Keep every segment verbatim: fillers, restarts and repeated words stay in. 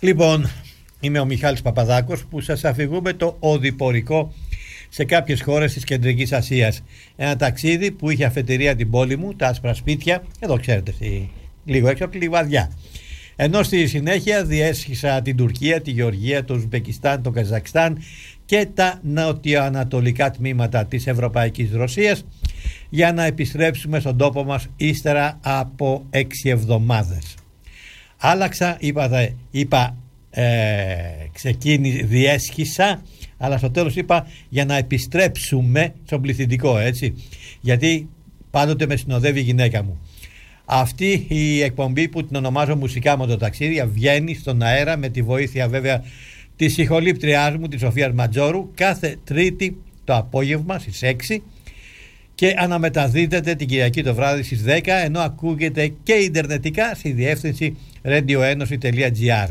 Λοιπόν, είμαι ο Μιχάλης Παπαδάκος που σας αφηγούμε το οδηπορικό σε κάποιες χώρες της Κεντρικής Ασίας. Ένα ταξίδι που είχε αφετηρία την πόλη μου, τα άσπρα σπίτια, εδώ ξέρετε, λίγο έξω από τη Λιβαδιά. Ενώ στη συνέχεια διέσχισα την Τουρκία, τη Γεωργία, το Ουσμπεκιστάν, το Καζακστάν και τα νοτιοανατολικά τμήματα της Ευρωπαϊκής Ρωσίας για να επιστρέψουμε στον τόπο μας ύστερα από έξι εβδομάδες. Άλλαξα, είπα, είπα ε, ξεκίνη, διέσχισα, αλλά στο τέλος είπα για να επιστρέψουμε στον πληθυντικό, έτσι, γιατί πάντοτε με συνοδεύει η γυναίκα μου. Αυτή η εκπομπή που την ονομάζω μουσικά μοτοταξίδια βγαίνει στον αέρα με τη βοήθεια βέβαια της ηχολήπτριάς μου, της Σοφίας Ματζόρου, κάθε Τρίτη το απόγευμα στις έξι και αναμεταδίδεται την Κυριακή το βράδυ στις δέκα, ενώ ακούγεται και ιντερνετικά στη διεύθυνση radioenosi τελεία gr.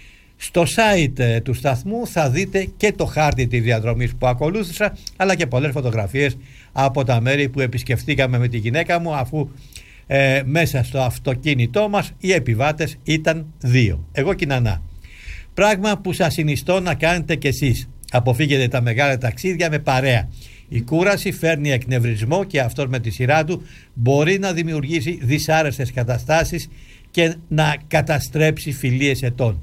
Στο site του σταθμού θα δείτε και το χάρτη της διαδρομής που ακολούθησα, αλλά και πολλές φωτογραφίες από τα μέρη που επισκεφτήκαμε με τη γυναίκα μου, αφού ε, μέσα στο αυτοκίνητό μας οι επιβάτες ήταν δύο, εγώ και η Νανά. Πράγμα που σας συνιστώ να κάνετε κι εσείς. Αποφύγετε τα μεγάλα ταξίδια με παρέα. Η κούραση φέρνει εκνευρισμό και αυτός με τη σειρά του μπορεί να δημιουργήσει δυσάρεστες καταστάσεις και να καταστρέψει φιλίες ετών.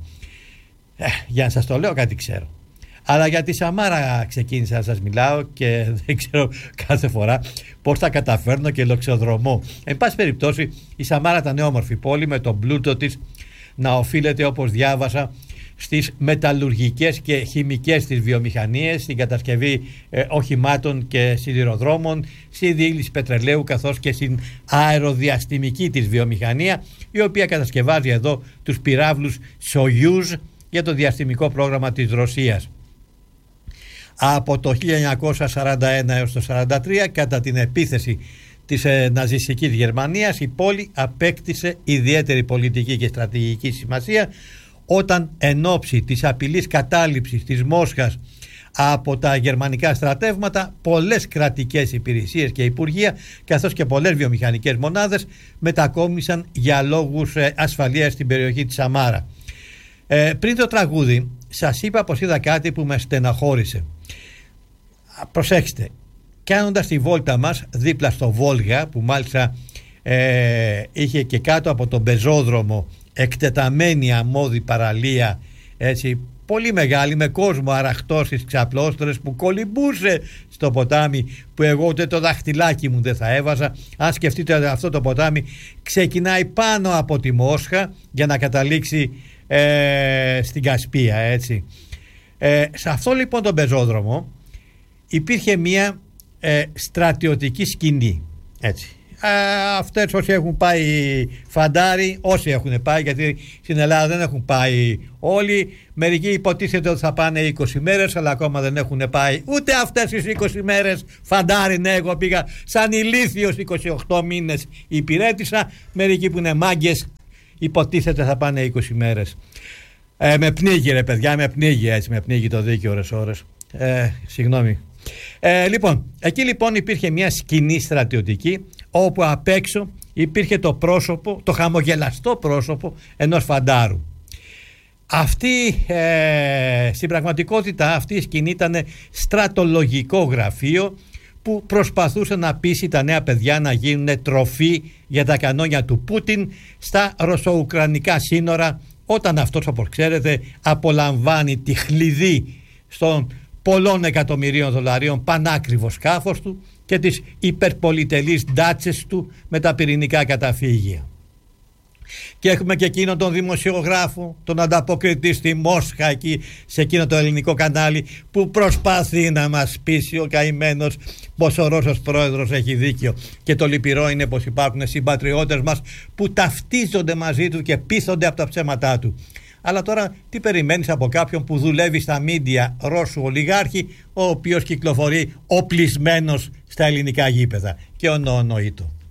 Ε, για να σας το λέω, κάτι ξέρω. Αλλά για τη Σαμάρα ξεκίνησα να σας μιλάω και δεν ξέρω κάθε φορά πώς θα καταφέρνω και λοξοδρομώ. Εν πάση περιπτώσει, η Σαμάρα ήταν όμορφη πόλη με τον πλούτο της να οφείλεται, όπως διάβασα, στις μεταλλουργικές και χημικές της βιομηχανίες, στην κατασκευή ε, οχημάτων και σιδηροδρόμων, στη διήλυση πετρελαίου, καθώς και στην αεροδιαστημική της βιομηχανία, η οποία κατασκευάζει εδώ τους πυράβλους Soyuz για το διαστημικό πρόγραμμα της Ρωσίας. Από το χίλια εννιακόσια σαράντα ένα έως το σαράντα τρία, κατά την επίθεση της ε, ναζιστικής Γερμανίας, η πόλη απέκτησε ιδιαίτερη πολιτική και στρατηγική σημασία όταν εν ώψη της απειλής κατάληψης της Μόσχας από τα γερμανικά στρατεύματα, πολλές κρατικές υπηρεσίες και υπουργεία, καθώς και πολλές βιομηχανικές μονάδες μετακόμισαν για λόγους ε, ασφαλείας στην περιοχή της Σαμάρα. Ε, πριν το τραγούδι σας είπα πως είδα κάτι που με στεναχώρησε. Προσέξτε, κάνοντας τη βόλτα μας δίπλα στο Βόλγα, που μάλιστα ε, είχε και κάτω από τον πεζόδρομο εκτεταμένη αμμώδη παραλία, έτσι, πολύ μεγάλη, με κόσμο αραχτό στις ξαπλώστρες που κολυμπούσε στο ποτάμι, που εγώ ούτε το δαχτυλάκι μου δεν θα έβαζα. Αν σκεφτείτε, αυτό το ποτάμι ξεκινάει πάνω από τη Μόσχα για να καταλήξει ε, στην Κασπία, έτσι. Ε, σε αυτό λοιπόν τον πεζόδρομο υπήρχε μια ε, στρατιωτική σκηνή, έτσι. Ε, αυτές όσοι έχουν πάει φαντάρι, όσοι έχουν πάει, γιατί στην Ελλάδα δεν έχουν πάει όλοι, μερικοί υποτίθεται ότι θα πάνε είκοσι μέρες, αλλά ακόμα δεν έχουν πάει ούτε αυτές τις είκοσι μέρες φαντάρι. Ναι, εγώ πήγα σαν ηλίθιος, είκοσι οκτώ μήνες υπηρέτησα. Μερικοί που είναι μάγκες υποτίθεται θα πάνε είκοσι μέρες. Ε, με πνίγει ρε παιδιά, με πνίγει, έτσι, με πνίγει το δίκαιο ώρες ώρες. Ε, συγγνώμη. Ε, λοιπόν, εκεί λοιπόν υπήρχε μια σκηνή στρατιωτική, όπου απ' έξω υπήρχε το πρόσωπο, το χαμογελαστό πρόσωπο ενός φαντάρου. Αυτή, ε, στην πραγματικότητα αυτή η σκηνή ήταν στρατολογικό γραφείο που προσπαθούσε να πείσει τα νέα παιδιά να γίνουν τροφή για τα κανόνια του Πούτιν στα ρωσο-ουκρανικά σύνορα, όταν αυτός, όπως ξέρετε, απολαμβάνει τη χλειδί στον πολλών εκατομμυρίων δολαρίων πανάκριβο σκάφος του και τις υπερπολιτελείς ντάτσες του με τα πυρηνικά καταφύγια. Και έχουμε και εκείνον τον δημοσιογράφο, τον ανταποκριτή στη Μόσχα, εκεί σε εκείνο το ελληνικό κανάλι, που προσπαθεί να μας πείσει ο καημένος πως ο Ρώσος πρόεδρος έχει δίκιο. Και το λυπηρό είναι πως υπάρχουν συμπατριώτες μας που ταυτίζονται μαζί του και πείθονται από τα ψέματά του. Αλλά τώρα τι περιμένεις από κάποιον που δουλεύει στα μίντια Ρώσου ολιγάρχη, ο οποίος κυκλοφορεί οπλισμένος στα ελληνικά γήπεδα? Και ονονοήτο.